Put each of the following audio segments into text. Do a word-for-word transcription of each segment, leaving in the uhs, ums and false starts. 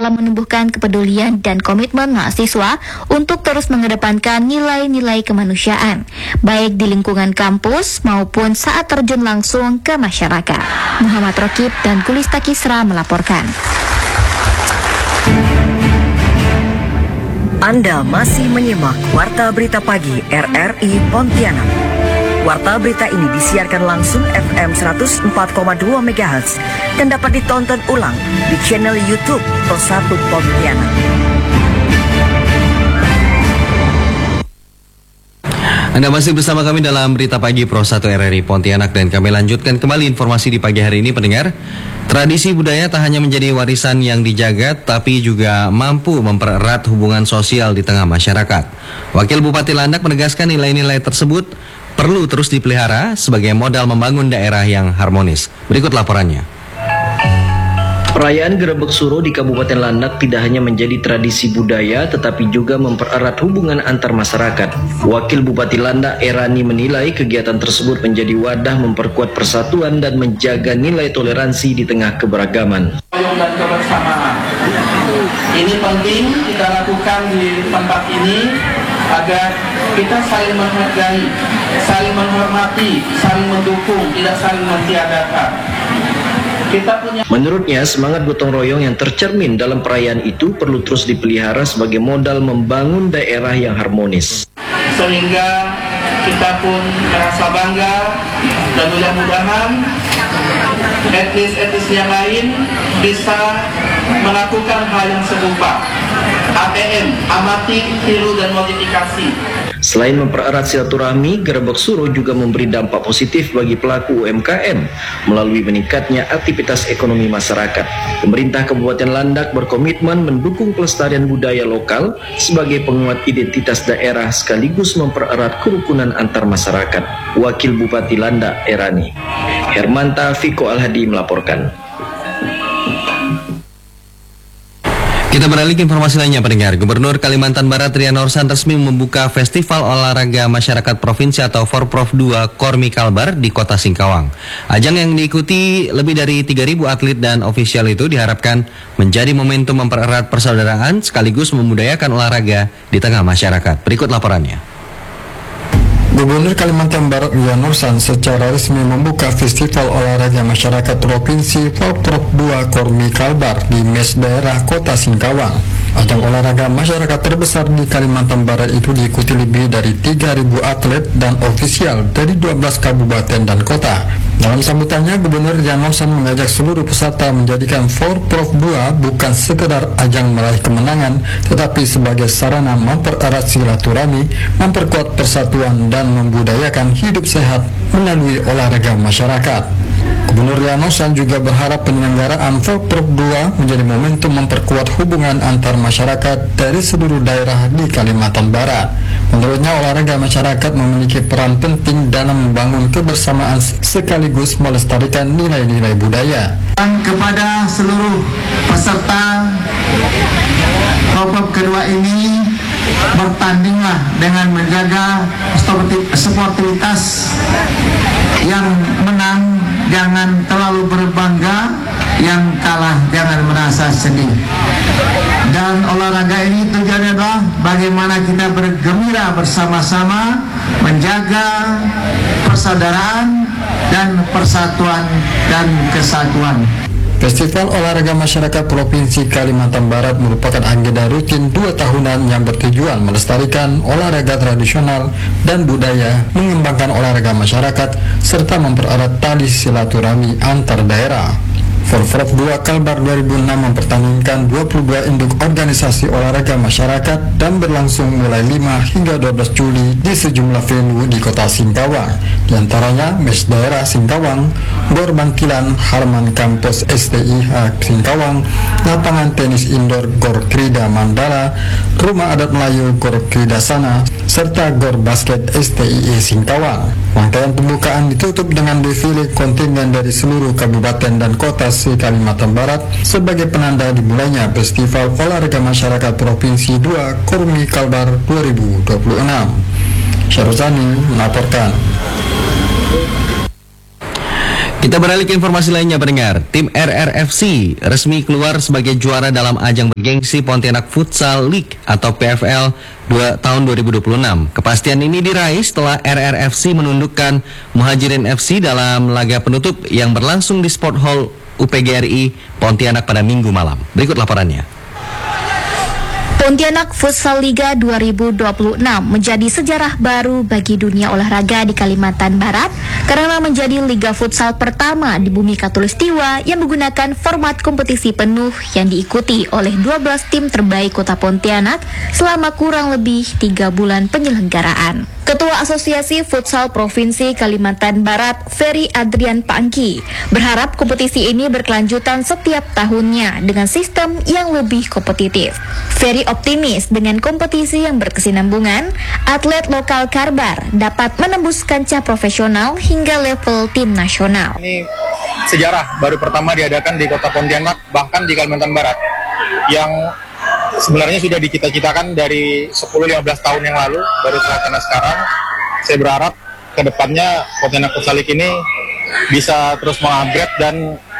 dalam menumbuhkan kepedulian dan komitmen mahasiswa untuk terus mengedepankan nilai-nilai kemanusiaan, baik di lingkungan kampus maupun saat terjun langsung ke masyarakat. Muhammad Rokib dan Kulista Kisra melaporkan. Anda masih menyimak Warta Berita Pagi R R I Pontianak. Warta berita ini disiarkan langsung F M seratus empat koma dua megahertz dan dapat ditonton ulang di channel YouTube Pro satu Pontianak. Anda masih bersama kami dalam Berita Pagi Pro satu R R I Pontianak dan kami lanjutkan kembali informasi di pagi hari ini, pendengar. Tradisi budaya tak hanya menjadi warisan yang dijaga, tapi juga mampu mempererat hubungan sosial di tengah masyarakat. Wakil Bupati Landak menegaskan nilai-nilai tersebut perlu terus dipelihara sebagai modal membangun daerah yang harmonis. Berikut laporannya. Perayaan Gerebek Suro di Kabupaten Landak tidak hanya menjadi tradisi budaya, tetapi juga mempererat hubungan antar masyarakat. Wakil Bupati Landak Erani menilai kegiatan tersebut menjadi wadah memperkuat persatuan dan menjaga nilai toleransi di tengah keberagaman. Dan kebersamaan. Ini penting kita lakukan di tempat ini agar kita saling menghargai, saling menghormati, saling mendukung, tidak saling mentiadakan. Kita punya... Menurutnya, semangat gotong royong yang tercermin dalam perayaan itu perlu terus dipelihara sebagai modal membangun daerah yang harmonis. Sehingga kita pun merasa bangga dan mudah-mudahan etnis-etnis yang lain bisa melakukan hal yang serupa. A T M, amati, tiru, dan modifikasi. Selain mempererat silaturahmi, Gerebek Suro juga memberi dampak positif bagi pelaku U M K M melalui meningkatnya aktivitas ekonomi masyarakat. Pemerintah Kabupaten Landak berkomitmen mendukung pelestarian budaya lokal sebagai penguat identitas daerah sekaligus mempererat kerukunan antar masyarakat. Wakil Bupati Landak Erani Hermanta Viko Alhadi melaporkan. Kita beralih ke informasi lainnya, pendengar. Gubernur Kalimantan Barat Rian Norsan resmi membuka Festival Olahraga Masyarakat Provinsi atau Forprov dua Kormi Kalbar di Kota Singkawang. Ajang yang diikuti lebih dari tiga ribu atlet dan ofisial itu diharapkan menjadi momentum mempererat persaudaraan sekaligus memudayakan olahraga di tengah masyarakat. Berikut laporannya. Gubernur Kalimantan Barat Rian Norsan secara resmi membuka Festival Olahraga Masyarakat Provinsi Forprov dua Kormi Kalbar di Mes Daerah Kota Singkawang. Ajang olahraga masyarakat terbesar di Kalimantan Barat itu diikuti lebih dari tiga ribu atlet dan ofisial dari dua belas kabupaten dan kota. Dalam sambutannya, Gubernur Rian Norsan mengajak seluruh peserta menjadikan Forprov dua bukan sekedar ajang meraih kemenangan, tetapi sebagai sarana mempererat silaturahmi, memperkuat persatuan dan membudayakan hidup sehat melalui olahraga masyarakat. Gubernur Rian Norsan juga berharap penyelenggaraan Forprov dua menjadi momentum memperkuat hubungan antar masyarakat dari seluruh daerah di Kalimantan Barat. Menurutnya, olahraga masyarakat memiliki peran penting dalam membangun kebersamaan sekaligus melestarikan nilai-nilai budaya. Dan kepada seluruh peserta Forprov kedua ini, bertandinglah dengan menjaga sportivitas, yang menang jangan terlalu berbangga, yang kalah jangan merasa sedih. Dan olahraga ini tujuannya adalah bagaimana kita bergembira bersama-sama, menjaga persaudaraan dan persatuan dan kesatuan. Festival Olahraga Masyarakat Provinsi Kalimantan Barat merupakan agenda rutin dua tahunan yang bertujuan melestarikan olahraga tradisional dan budaya, mengembangkan olahraga masyarakat, serta mempererat tali silaturahmi antar daerah. Forprov dua Kalbar dua ribu enam mempertandingkan dua puluh dua induk organisasi olahraga masyarakat dan berlangsung mulai lima hingga dua belas Juli di sejumlah venue di Kota Singkawang, di antaranya Mes Daerah Singkawang, Gor Bantilan, Halaman Kampus S T I H Singkawang, Lapangan Tenis Indoor Gor Krida Mandala, Rumah Adat Melayu Gor Krida Sana, serta Gor Basket S T I E Singkawang. Rangkaian pembukaan ditutup dengan defile kontingen dari seluruh kabupaten dan kota Kalimantan Barat sebagai penanda dimulainya Festival Olahraga Masyarakat Provinsi dua Kormi Kalbar dua ribu dua puluh enam. Syaruzani melaporkan. Kita beralih ke informasi lainnya pendengar. Tim R R F C resmi keluar sebagai juara dalam ajang bergengsi Pontianak Futsal League atau P F L dua, tahun dua ribu dua puluh enam. Kepastian ini diraih setelah R R F C menundukkan Muhajirin F C dalam laga penutup yang berlangsung di Sport Hall U P G R I Pontianak pada Minggu malam. Berikut laporannya. Pontianak Futsal Liga dua ribu dua puluh enam menjadi sejarah baru bagi dunia olahraga di Kalimantan Barat karena menjadi liga futsal pertama di bumi Katulistiwa yang menggunakan format kompetisi penuh yang diikuti oleh dua belas tim terbaik kota Pontianak selama kurang lebih tiga bulan penyelenggaraan. Ketua Asosiasi Futsal Provinsi Kalimantan Barat, Ferry Adrian Pangki, berharap kompetisi ini berkelanjutan setiap tahunnya dengan sistem yang lebih kompetitif. Ferry optimis dengan kompetisi yang berkesinambungan, atlet lokal Karbar dapat menembus kancah profesional hingga level tim nasional. Ini sejarah baru pertama diadakan di kota Pontianak, bahkan di Kalimantan Barat, yang sebenarnya sudah dicita-citakan dari sepuluh sampai lima belas tahun yang lalu, baru terlaksana sekarang. Saya berharap ke depannya Pontianak Futsal League ini bisa terus mengupgrade dan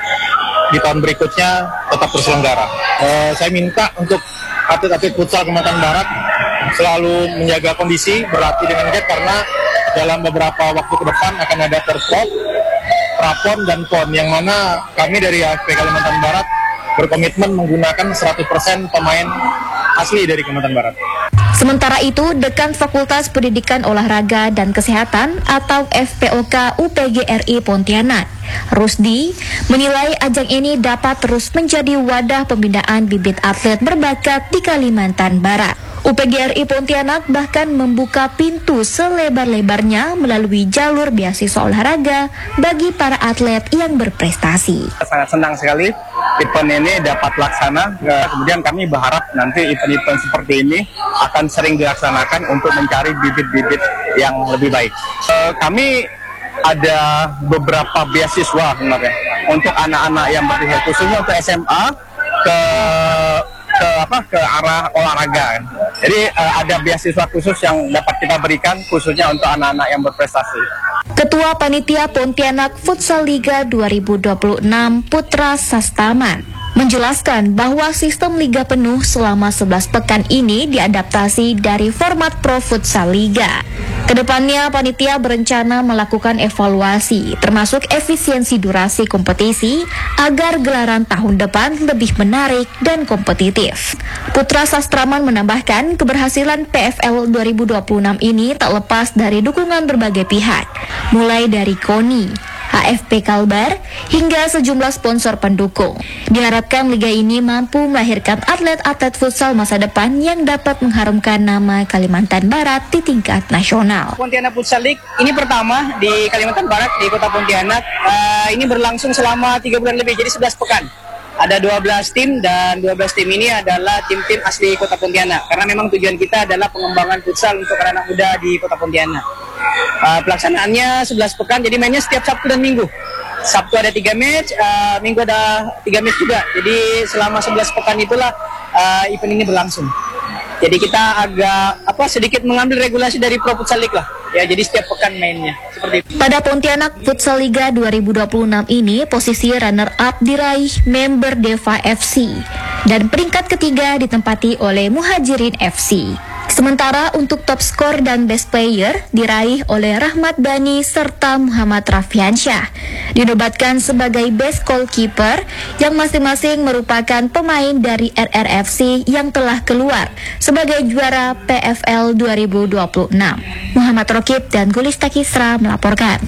di tahun berikutnya tetap terselenggara. Uh, saya minta untuk atlet-atlet futsal Kalimantan Barat selalu menjaga kondisi, berlatih dengan giat karena dalam beberapa waktu ke depan akan ada Perprov, Prapon, dan Pon, yang mana kami dari A F P Kalimantan Barat berkomitmen menggunakan seratus persen pemain asli dari Kalimantan Barat. Sementara itu, Dekan Fakultas Pendidikan Olahraga dan Kesehatan atau F P O K U P G R I Pontianak, Rusdi, menilai ajang ini dapat terus menjadi wadah pembinaan bibit atlet berbakat di Kalimantan Barat. U P G R I Pontianak bahkan membuka pintu selebar-lebarnya melalui jalur beasiswa olahraga bagi para atlet yang berprestasi. Sangat senang sekali event ini dapat laksana. Kemudian kami berharap nanti event-event seperti ini akan sering dilaksanakan untuk mencari bibit-bibit yang lebih baik. Kami ada beberapa beasiswa sebenarnya untuk anak-anak yang berprestasi, khususnya untuk S M A ke ke apa ke arah olahraga. Jadi uh, ada beasiswa khusus yang dapat kita berikan khususnya untuk anak-anak yang berprestasi. Ketua Panitia Pontianak Futsal Liga dua ribu dua puluh enam Putra Sastaman menjelaskan bahwa sistem liga penuh selama sebelas pekan ini diadaptasi dari format Pro Futsal Liga. Kedepannya, panitia berencana melakukan evaluasi, termasuk efisiensi durasi kompetisi, agar gelaran tahun depan lebih menarik dan kompetitif. Putra Sastraman menambahkan, keberhasilan P F L dua ribu dua puluh enam ini tak lepas dari dukungan berbagai pihak, mulai dari KONI, A F P Kalbar, hingga sejumlah sponsor pendukung. Diharapkan liga ini mampu melahirkan atlet-atlet futsal masa depan yang dapat mengharumkan nama Kalimantan Barat di tingkat nasional. Pontianak Futsal League ini pertama di Kalimantan Barat, di kota Pontianak. Uh, ini berlangsung selama tiga bulan lebih, jadi sebelas pekan. Ada dua belas tim dan dua belas tim ini adalah tim-tim asli kota Pontianak. Karena memang tujuan kita adalah pengembangan futsal untuk anak muda di kota Pontianak. Uh, pelaksanaannya sebelas pekan, jadi mainnya setiap Sabtu dan Minggu. Sabtu ada tiga match, uh, Minggu ada tiga match juga. Jadi selama sebelas pekan itulah uh, event ini berlangsung. Jadi kita agak apa sedikit mengambil regulasi dari Pro Futsal League lah. Ya, jadi setiap pekan mainnya seperti itu. Pada Pontianak Futsal Liga dua ribu dua puluh enam ini, posisi runner up diraih member Deva F C dan peringkat ketiga ditempati oleh Muhajirin F C. Sementara untuk top skor dan best player diraih oleh Rahmat Bani serta Muhammad Rafiansyah. Dinobatkan sebagai best goalkeeper yang masing-masing merupakan pemain dari R R F C yang telah keluar sebagai juara P F L dua ribu dua puluh enam. Muhammad Rokib dan Gulista Kisra melaporkan.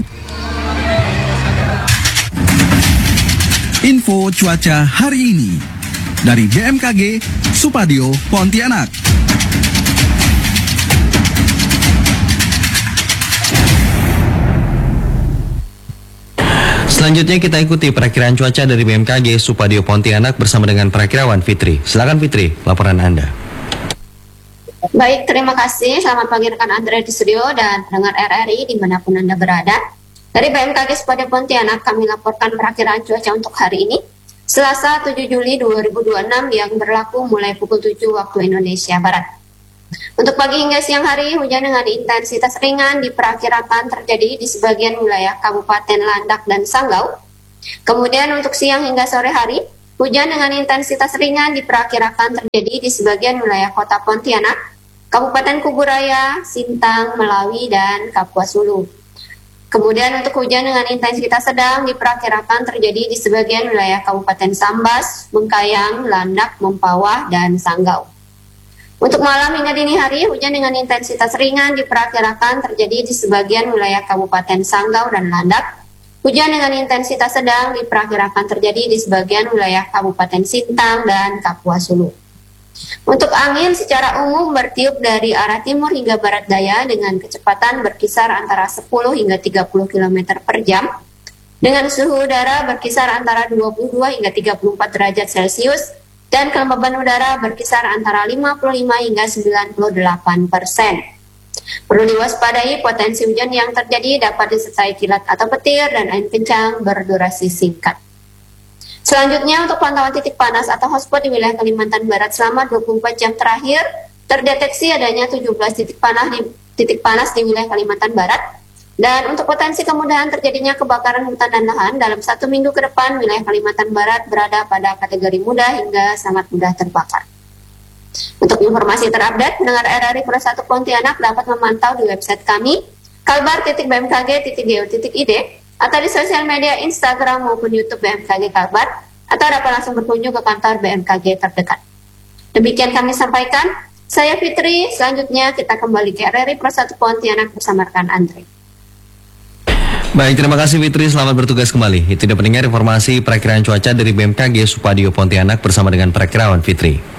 Info cuaca hari ini dari B M K G Supadio Pontianak. Selanjutnya kita ikuti perakiraan cuaca dari B M K G Supadio Pontianak bersama dengan perakirawan Fitri. Silakan Fitri, laporan Anda. Baik, terima kasih. Selamat pagi rekan Andre di studio dan pendengar R R I dimanapun Anda berada. Dari B M K G Supadio Pontianak kami laporkan perakiraan cuaca untuk hari ini, Selasa tujuh Juli dua ribu dua puluh enam yang berlaku mulai pukul tujuh waktu Indonesia Barat. Untuk pagi hingga siang hari, hujan dengan intensitas ringan diperkirakan terjadi di sebagian wilayah Kabupaten Landak dan Sanggau, Kemudian untuk siang hingga sore hari, hujan dengan intensitas ringan diperkirakan terjadi di sebagian wilayah kota Pontianak, Kabupaten Kuburaya, Sintang, Melawi, dan Kapuas Hulu. Kemudian untuk hujan dengan intensitas sedang diperkirakan terjadi di sebagian wilayah Kabupaten Sambas, Bengkayang, Landak, Mempawah, dan Sanggau. Untuk malam hingga dini hari, hujan dengan intensitas ringan diperkirakan terjadi di sebagian wilayah Kabupaten Sanggau dan Landak. Hujan dengan intensitas sedang diperkirakan terjadi di sebagian wilayah Kabupaten Sintang dan Kapuas Hulu. Untuk angin secara umum bertiup dari arah timur hingga barat daya dengan kecepatan berkisar antara sepuluh hingga tiga puluh kilometer per jam, dengan suhu udara berkisar antara dua puluh dua hingga tiga puluh empat derajat Celcius, dan kelembaban udara berkisar antara lima puluh lima hingga sembilan puluh delapan persen. Perlu diwaspadai potensi hujan yang terjadi dapat disertai kilat atau petir dan angin kencang berdurasi singkat. Selanjutnya untuk pantauan titik panas atau hotspot di wilayah Kalimantan Barat selama dua puluh empat jam terakhir, terdeteksi adanya tujuh belas titik panas di titik panas di wilayah Kalimantan Barat. Dan untuk potensi kemudahan terjadinya kebakaran hutan dan lahan dalam satu minggu ke depan, wilayah Kalimantan Barat berada pada kategori mudah hingga sangat mudah terbakar. Untuk informasi terupdate, pendengar R R I Pro satu Pontianak dapat memantau di website kami kalbar titik b m k g titik go titik i d atau di sosial media Instagram maupun YouTube B M K G Kalbar, atau dapat langsung berkunjung ke kantor B M K G terdekat. Demikian kami sampaikan. Saya Fitri, selanjutnya kita kembali ke R R I Pro satu Pontianak bersama rekan Andre. Baik, terima kasih Fitri, selamat bertugas kembali. Itu dia pendengar informasi perakiraan cuaca dari B M K G Supadio Pontianak bersama dengan perakirawan Fitri.